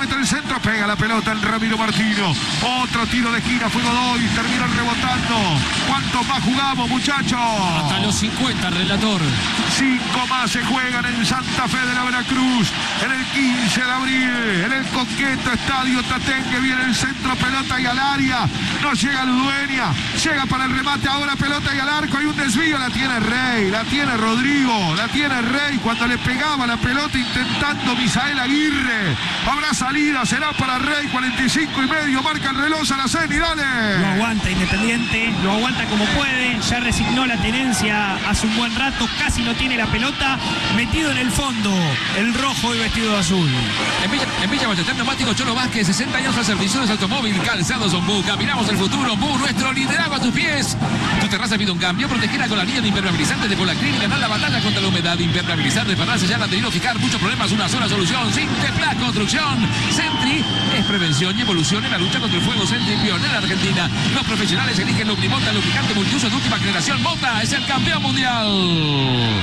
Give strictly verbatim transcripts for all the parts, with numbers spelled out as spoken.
mete el centro, pega la pelota el Ramiro Martino. Otro tiro de esquina, fue Godoy, terminó rebotando. ¿Cuántos más jugamos, muchachos? Hasta los cincuenta, relator. Cinco más se juegan en Santa Fe de la Veracruz, en el quince de abril, en el coqueto estadio Tatengue. Viene el centro, pelota y al área. No llega Ludueña, llega para el remate ahora, pelota y al arco. Hay un desvío, la tiene Rey, la tiene Rodrigo, la tiene Rey. Cuando le pegaba la pelota intentando Misael Aguirre. Habrá salida, será para Rey, cuarenta y cinco y medio, marca el reloj a la Ceni, dale. Lo aguanta Independiente, lo aguanta como puede, ya resignó la tenencia hace un buen rato, casi no tiene la pelota, metido en el fondo, el rojo y vestido de azul. En Villa, en Villa Ballester, neumático Cholo Vázquez, sesenta años al servicio de automóvil, calzados Ombú, caminamos el futuro, Ombú, nuestro liderazgo a tus pies. Tu terraza pide un cambio, protegida con la línea de impermeabilizante de Polaclin y ganar la batalla contra la humedad. Impermeabilizante para sellar, anterior, fijar, muchos problemas, una sola solución. Sinteplas Construcción. Sentry es prevención y evolución en la lucha contra el fuego. Sentry, pionera en Argentina. Los profesionales eligen Lubrimotta, lubricante multiuso de última generación. Mota es el campeón mundial.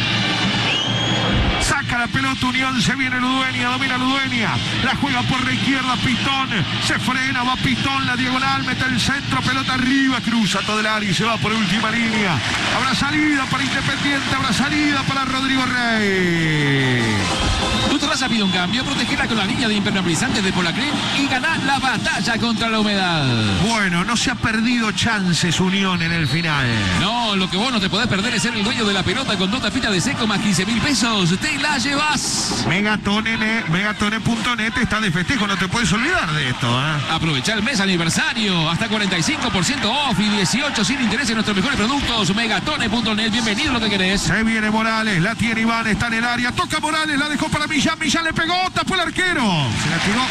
Saca la pelota Unión, se viene Ludueña, domina Ludueña, la juega por la izquierda, Pistón, se frena, va Pistón, la diagonal, mete el centro, pelota arriba, cruza todo el área y se va por última línea. Habrá salida para Independiente, habrá salida para Rodrigo Rey. Tu terraza pide un cambio, protegida con la línea de impermeabilizantes de Polaclin y ganar la batalla contra la humedad. Bueno, no se ha perdido chances Unión en el final. No, lo que vos no te podés perder es ser el dueño de la pelota con dos tapitas de seco más quince mil pesos. Te la llevas. Megatone, Megatone punto net está de festejo, no te puedes olvidar de esto, ¿eh? Aprovecha el mes aniversario, hasta cuarenta y cinco por ciento off y dieciocho sin interés en nuestros mejores productos. Megatone punto net, bienvenido lo que querés. Se viene Morales, la tiene Iván, está en el área, toca Morales, la dejó para Millán, Millán le pegó, tapó el arquero. Se la tiró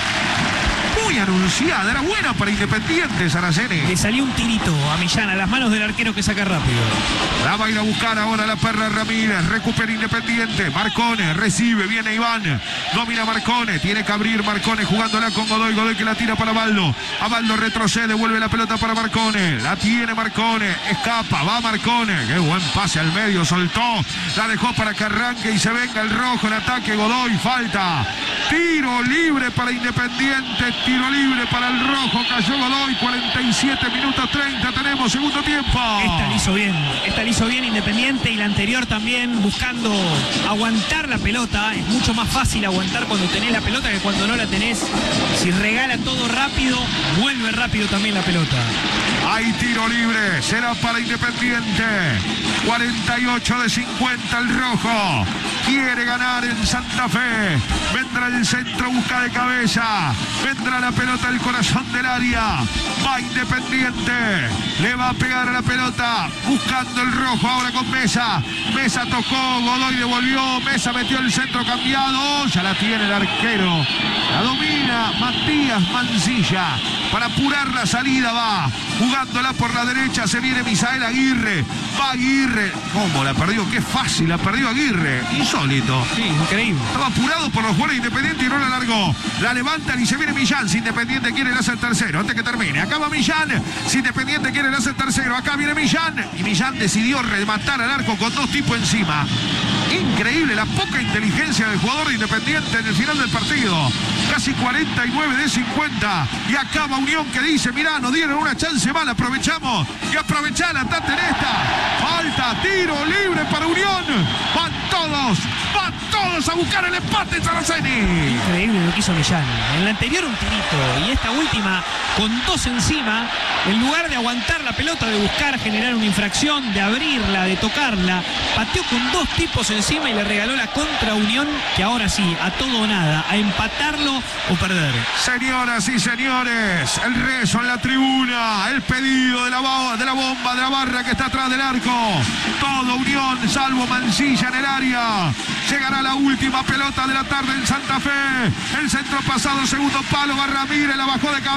muy anunciada, era buena para Independiente, Saraceni. Le salió un tirito a Millán, a las manos del arquero que saca rápido. La va a ir a buscar ahora la perra Ramírez, recupera Independiente, Marcone, recibe, viene Iván, domina Marcone, tiene que abrir Marcone jugándola con Godoy, Godoy que la tira para Baldo, a Baldo retrocede, vuelve la pelota para Marcone, la tiene Marcone, escapa, va Marcone, qué buen pase al medio, soltó, la dejó para que arranque y se venga el rojo, el ataque, Godoy, falta, tiro libre para Independiente, tiro libre para el rojo, cayó Godoy, cuarenta y siete minutos treinta, tenemos segundo tiempo. Esta le hizo bien, esta le hizo bien Independiente y la anterior también, buscando aguantar la pelota. Es mucho más fácil aguantar cuando tenés la pelota que cuando no la tenés. Si regala todo rápido, vuelve rápido también la pelota. Hay tiro libre, será para Independiente, cuarenta y ocho de cincuenta el rojo, quiere ganar en Santa Fe, vendrá el centro, busca de cabeza, vendrá la pelota al corazón del área, va Independiente, le va a pegar a la pelota, buscando el rojo ahora con Mesa, Mesa tocó, Godoy devolvió, Mesa metió el centro cambiado, ya la tiene el arquero, la domina Matías Mancilla, para apurar la salida va, jugándola por la derecha, se viene Misael Aguirre, va Aguirre, ¿cómo la perdió? Qué fácil, la perdió Aguirre, insólito. Sí, increíble. Estaba apurado por los jugadores de Independiente y no la largó, la levantan y se viene Millán, si Independiente quiere le hace el tercero, antes que termine, acá va Millán, si Independiente quiere le hace el tercero, acá viene Millán, y Millán decidió rematar al arco con dos tipos encima. Increíble la poca inteligencia del jugador de Independiente en el final del partido, casi cuarenta y nueve de cincuenta, y acaba Unión que dice, mirá, nos dieron una chance mal, aprovechamos, y aprovechala, tate en esta, falta, tiro libre para Unión, van todos, van todos a buscar el empate en Saraceni. Increíble lo que hizo Millán, en la anterior un tirito, y esta última con dos encima, en lugar de aguantar la pelota, de buscar generar una infracción, de abrirla, de tocarla, pateó con dos tipos encima y le regaló la contra Unión, que ahora sí, a todo o nada, a empatarlo o perder. Señoras y señores, el rezo en la tribuna, el pedido de la, de la bomba, de la barra que está atrás del arco, todo Unión, salvo Mancilla en el área, llegará la última pelota de la tarde en Santa Fe, el centro pasado, segundo palo, va Ramírez, la bajó de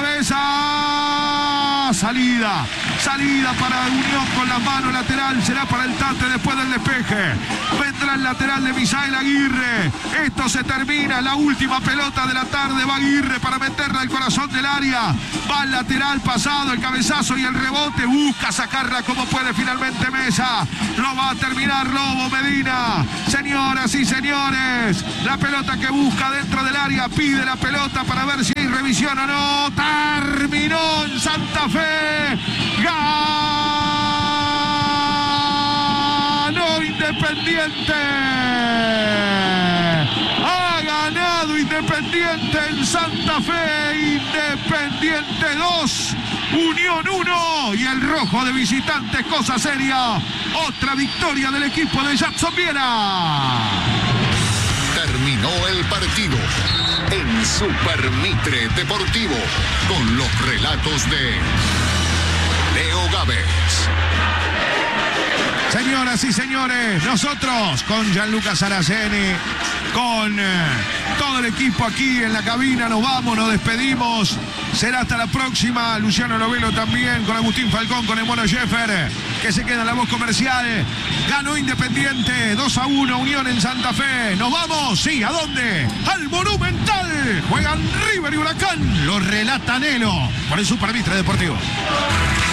cabeza, salida, salida para Unión con la mano lateral, será para el Tate después del despeje, vendrá el lateral de Misael Aguirre, esto se termina, la última pelota de la tarde, va Aguirre para meterla al corazón del área, va al lateral pasado, el cabezazo y el rebote, busca sacarla como puede finalmente Mesa, lo va a terminar Lobo Medina, señoras y señores, la pelota que busca dentro del área, pide la pelota para ver si hay televisión o no. Terminó en Santa Fe. Ganó Independiente. Ha ganado Independiente en Santa Fe. Independiente dos, Unión uno. Y el rojo de visitantes, cosa seria. Otra victoria del equipo de Jadson Viera. Terminó el partido en Super Mitre Deportivo con los relatos de Leo Gávez. Señoras y señores, nosotros con Gianluca Saraceni, con eh, todo el equipo aquí en la cabina, nos vamos, nos despedimos. Será hasta la próxima. Luciano Novelo también, con Agustín Falcón, con el Mono Jeffer, que se queda en la voz comercial. Ganó Independiente dos a uno, Unión en Santa Fe. Nos vamos, sí, ¿a dónde? Al Monumental. Juegan River y Huracán. Lo relata Nelo por el Super Mitre Deportivo.